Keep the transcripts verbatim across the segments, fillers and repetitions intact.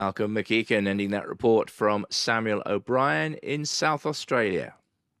Malcolm McEachen ending that report from Samuel O'Brien in South Australia.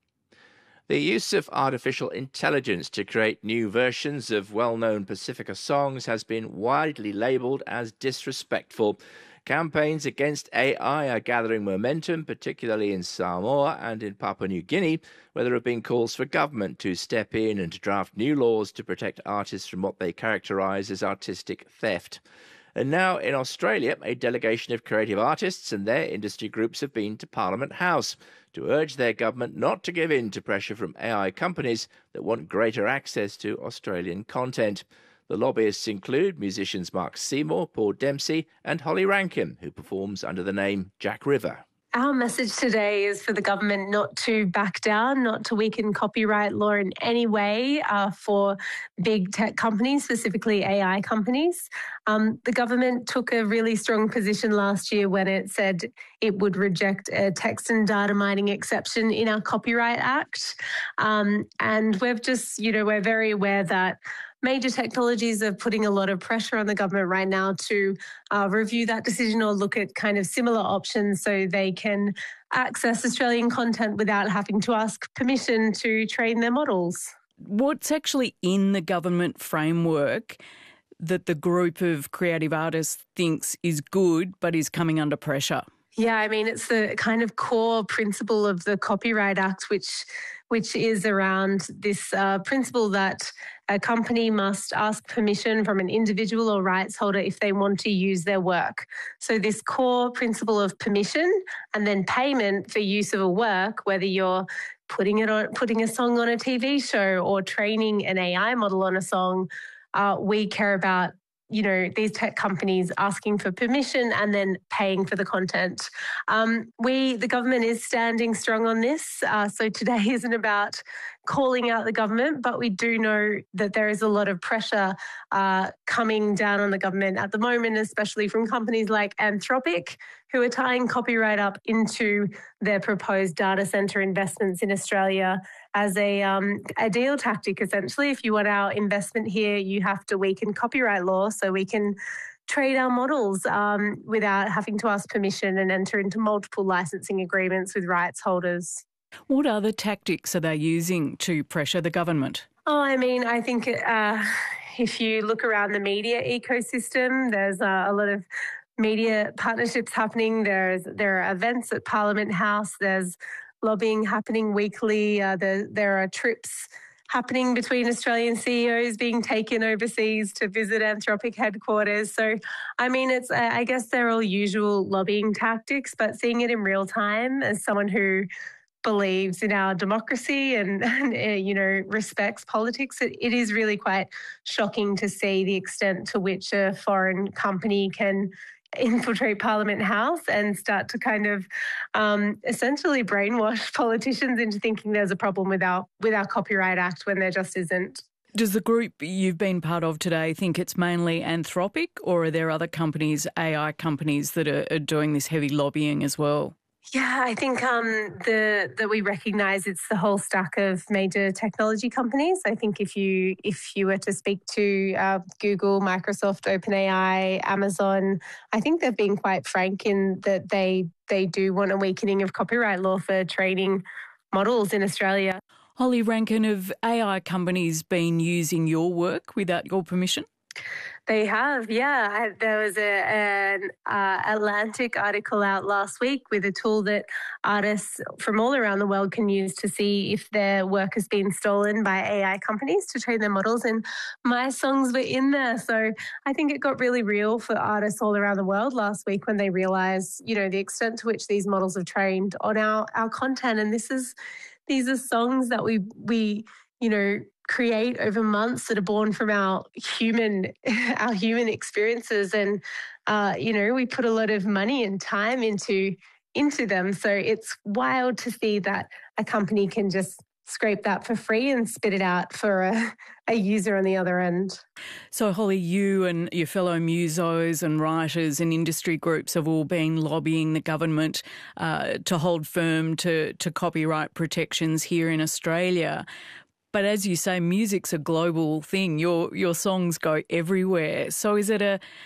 The use of artificial intelligence to create new versions of well-known Pacifica songs has been widely labelled as disrespectful. Campaigns against A I are gathering momentum, particularly in Samoa and in Papua New Guinea, where there have been calls for government to step in and to draft new laws to protect artists from what they characterise as artistic theft. And now in Australia, a delegation of creative artists and their industry groups have been to Parliament House to urge their government not to give in to pressure from A I companies that want greater access to Australian content. The lobbyists include musicians Mark Seymour, Paul Dempsey and Holly Rankin, who performs under the name Jack River. Our message today is for the government not to back down, not to weaken copyright law in any way uh, for big tech companies, specifically A I companies. Um, the government took a really strong position last year when it said it would reject a text and data mining exception in our Copyright Act. Um, and we've just, you know, we're very aware that major technologies are putting a lot of pressure on the government right now to uh, review that decision or look at kind of similar options so they can access Australian content without having to ask permission to train their models. What's actually in the government framework that the group of creative artists thinks is good but is coming under pressure? Yeah, I mean, it's the kind of core principle of the Copyright Act, which which is around this uh, principle that a company must ask permission from an individual or rights holder if they want to use their work. So this core principle of permission and then payment for use of a work, whether you're putting it on, putting a song on a T V show or training an A I model on a song, uh, we care about, you know, these tech companies asking for permission and then paying for the content. Um, we, the government is standing strong on this. Uh, so today isn't about calling out the government, but we do know that there is a lot of pressure uh, coming down on the government at the moment, especially from companies like Anthropic, who are tying copyright up into their proposed data centre investments in Australia as a, um, a deal tactic, essentially. If you want our investment here, you have to weaken copyright law so we can trade our models um, without having to ask permission and enter into multiple licensing agreements with rights holders. What other tactics are they using to pressure the government? Oh, I mean, I think uh, if you look around the media ecosystem, there's uh, a lot of media partnerships happening. There's there are events at Parliament House. There's lobbying happening weekly. Uh, there, there are trips happening between Australian C E Os being taken overseas to visit Anthropic headquarters. So, I mean, it's I guess they're all usual lobbying tactics, but seeing it in real time as someone who believes in our democracy and, and uh, you know, respects politics, it, it is really quite shocking to see the extent to which a foreign company can infiltrate Parliament House and start to kind of um, essentially brainwash politicians into thinking there's a problem with our, with our Copyright Act when there just isn't. Does the group you've been part of today think it's mainly Anthropic, or are there other companies, A I companies, that are, are doing this heavy lobbying as well? Yeah, I think um, the that we recognise it's the whole stack of major technology companies. I think if you if you were to speak to uh, Google, Microsoft, OpenAI, Amazon, I think they've been quite frank in that they they do want a weakening of copyright law for training models in Australia. Holly Rankin, have A I companies been using your work without your permission? They have, yeah. I, there was a, an uh, Atlantic article out last week with a tool that artists from all around the world can use to see if their work has been stolen by A I companies to train their models, and my songs were in there. So I think it got really real for artists all around the world last week when they realised, you know, the extent to which these models have trained on our, our content. And this is these are songs that we we, you know, create over months that are born from our human our human experiences, and uh, you know, we put a lot of money and time into into them. So it's wild to see that a company can just scrape that for free and spit it out for a, a user on the other end. So Holly, you and your fellow musos and writers and industry groups have all been lobbying the government uh, to hold firm to, to copyright protections here in Australia. But as you say, music's a global thing. Your your songs go everywhere. So is it a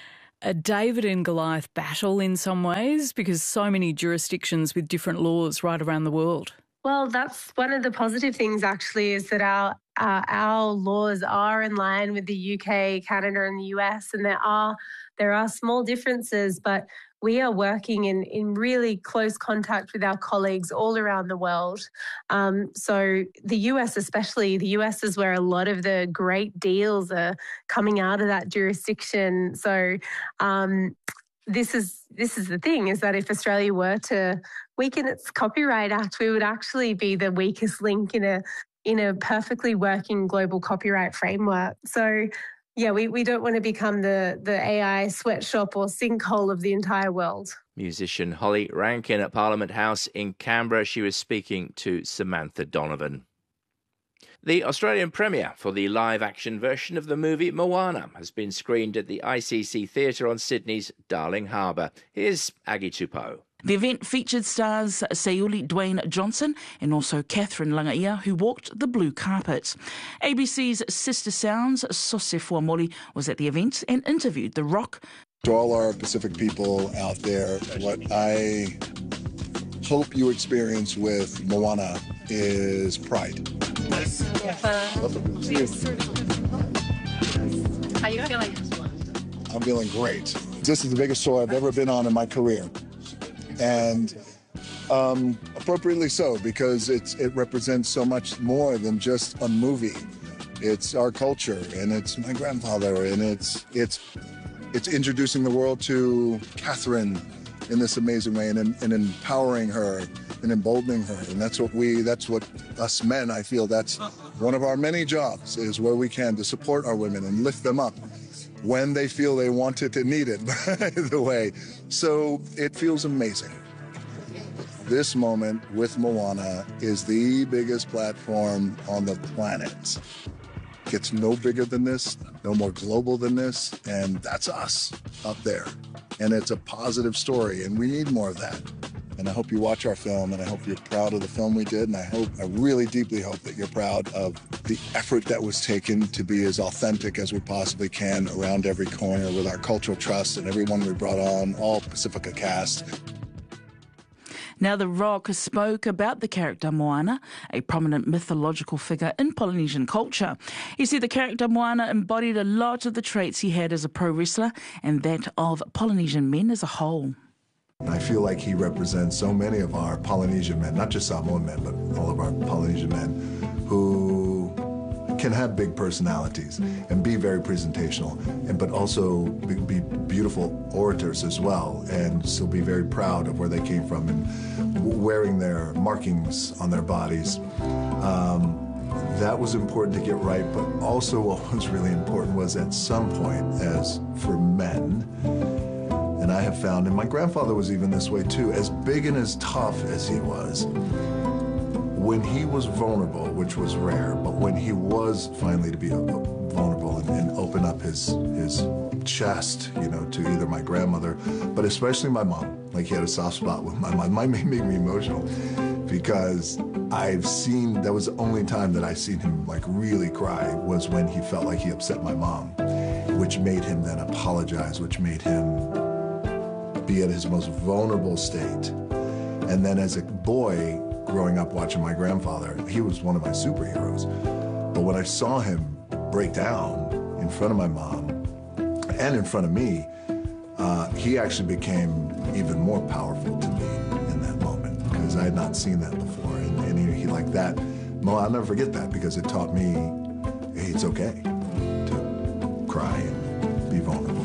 a David and Goliath battle in some ways, because so many jurisdictions with different laws right around the world? Well, that's one of the positive things, actually, is that our uh, our laws are in line with the U K, Canada, and the U S, and there are there are small differences, but we are working in, in really close contact with our colleagues all around the world. Um, so the U S especially, the U S is where a lot of the great deals are coming out of that jurisdiction. So um, this is this is the thing, is that if Australia were to weaken its Copyright Act, we would actually be the weakest link in a in a perfectly working global copyright framework. So yeah, we, we don't want to become the, the A I sweatshop or sinkhole of the entire world. Musician Holly Rankin at Parliament House in Canberra. She was speaking to Samantha Donovan. The Australian premiere for the live-action version of the movie Moana has been screened at the I C C Theatre on Sydney's Darling Harbour. Here's Aggie Tupou. The event featured stars Sayuli Dwayne Johnson and also Catherine Langaia, who walked the blue carpet. A B C's Sister Sounds' Sose Fuamoli was at the event and interviewed The Rock. To all our Pacific people out there, what I hope you experience with Moana is pride. How are you feeling? I'm feeling great. This is the biggest show I've ever been on in my career. And um, appropriately so, because it's, it represents so much more than just a movie. It's our culture, and it's my grandfather, and it's it's it's introducing the world to Catherine in this amazing way, and, and empowering her and emboldening her. And that's what we, that's what us men, I feel that's one of our many jobs, is where we can to support our women and lift them up when they feel they want it and need it, by the way. So it feels amazing. This moment with Moana is the biggest platform on the planet. Gets no bigger than this, no more global than this, and that's us up there. And it's a positive story, and we need more of that. And I hope you watch our film, and I hope you're proud of the film we did, and I hope, I really deeply hope that you're proud of the effort that was taken to be as authentic as we possibly can around every corner with our cultural trust and everyone we brought on, all Pacifica cast. Now, The Rock spoke about the character Moana, a prominent mythological figure in Polynesian culture. He said the character Moana embodied a lot of the traits he had as a pro wrestler and that of Polynesian men as a whole. I feel like he represents so many of our Polynesian men, not just Samoan men, but all of our Polynesian men who can have big personalities and be very presentational, and but also be, be beautiful orators as well, and still be very proud of where they came from and wearing their markings on their bodies. Um, that was important to get right, but also what was really important was at some point, as for men, and I have found, and my grandfather was even this way too, as big and as tough as he was, when he was vulnerable, which was rare, but when he was finally to be vulnerable and, and open up his his chest, you know, to either my grandmother, but especially my mom. Like, he had a soft spot with my mom. Mine made me emotional because I've seen, that was the only time that I seen him like really cry, was when he felt like he upset my mom, which made him then apologize, which made him be at his most vulnerable state. And then as a boy, growing up watching my grandfather, he was one of my superheroes. But when I saw him break down in front of my mom and in front of me, uh, he actually became even more powerful to me in that moment, because I had not seen that before. And, and he, he like that, well, I'll never forget that, because it taught me, hey, it's okay to cry and be vulnerable.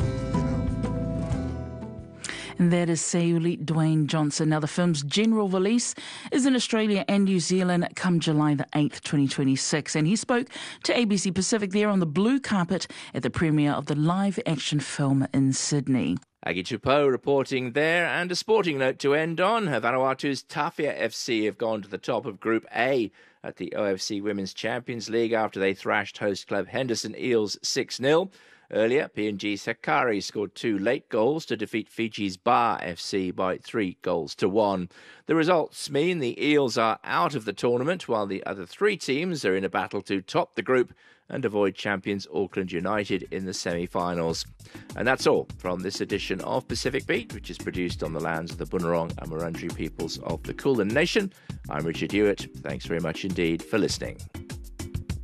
And that is Sayuli Dwayne Johnson. Now, the film's general release is in Australia and New Zealand come July the eighth, twenty twenty-six. And he spoke to A B C Pacific there on the blue carpet at the premiere of the live-action film in Sydney. Aggie Tupou reporting there. And a sporting note to end on. Vanuatu's Tafia F C have gone to the top of Group A at the O F C Women's Champions League after they thrashed host club Henderson Eels six nil. Earlier, P N G Sakari scored two late goals to defeat Fiji's Bar F C by three goals to one. The results mean the Eels are out of the tournament, while the other three teams are in a battle to top the group and avoid champions Auckland United in the semi-finals. And that's all from this edition of Pacific Beat, which is produced on the lands of the Bunurong and Wurundjeri peoples of the Kulin Nation. I'm Richard Hewitt. Thanks very much indeed for listening.